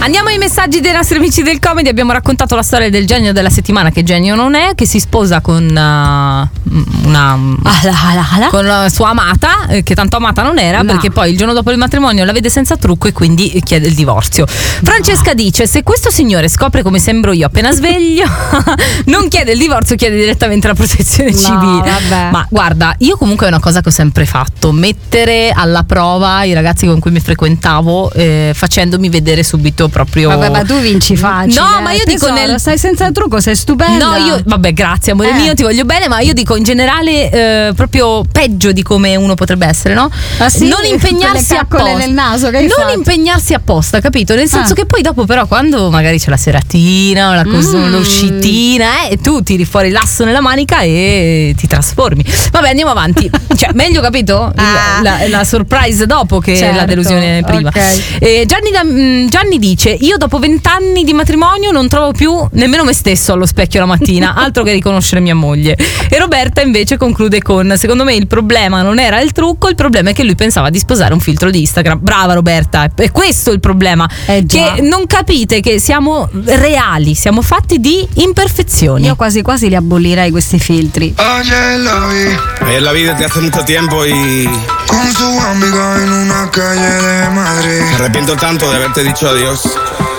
Andiamo ai messaggi dei nostri amici del comedy. Abbiamo raccontato la storia del genio della settimana, che genio non è, che si sposa con con la sua amata, che tanto amata non era, perché poi il giorno dopo il matrimonio la vede senza trucco e quindi chiede il divorzio. Francesca dice: se questo signore scopre come sembro io appena sveglio, non chiede il divorzio, chiede direttamente la protezione civile. Vabbè. Ma guarda, io comunque è una cosa che ho sempre fatto, mettere alla prova i ragazzi con cui mi frequentavo, facendomi vedere subito proprio. Vabbè, ma tu vinci facile. No, ma io dico stai senza trucco, sei stupenda. No, io vabbè, grazie amore mio, ti voglio bene, ma io dico in generale proprio peggio di come uno potrebbe essere, no? Ah, sì? Non impegnarsi apposta nel naso, che hai non fatto? impegnarsi apposta, capito? Nel senso che poi dopo però quando magari c'è la seratina o l'uscitina, tu tiri fuori l'asso nella manica e ti trasformi. Vabbè, andiamo avanti. Cioè, meglio, capito? La surprise dopo che la delusione prima. Okay. Gianni dice: io dopo 20 anni di matrimonio non trovo più nemmeno me stesso allo specchio la mattina, altro che riconoscere mia moglie. E Roberta invece conclude con: secondo me il problema non era il trucco, il problema è che lui pensava di sposare un filtro di Instagram. Brava Roberta, è questo il problema, che non capite che siamo reali, siamo fatti di imperfezioni. Io quasi quasi li abolirei questi filtri. Ayer la vi desde hace mucho tiempo y con su amiga en una calle de Madrid. Me arrepiento tanto de haberte dicho adiós.